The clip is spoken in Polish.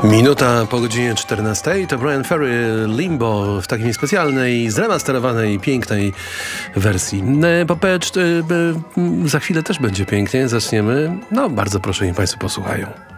Minuta po godzinie 14 to Bryan Ferry Limbo w takiej specjalnej, zremasterowanej, pięknej wersji. Za chwilę też będzie pięknie, zaczniemy. No bardzo proszę, niech Państwo posłuchają.